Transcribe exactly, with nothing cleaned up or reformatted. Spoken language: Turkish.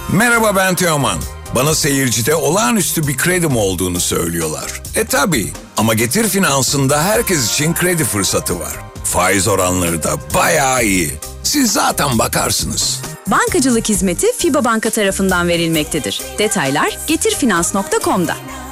Merhaba, ben Teoman. Bana seyircide olağanüstü bir kredim olduğunu söylüyorlar. E tabii, ama Getir Finans'ında herkes için kredi fırsatı var. Faiz oranları da bayağı iyi. Siz zaten bakarsınız. Bankacılık hizmeti FİBA Banka tarafından verilmektedir. Detaylar getirfinans nokta com'da.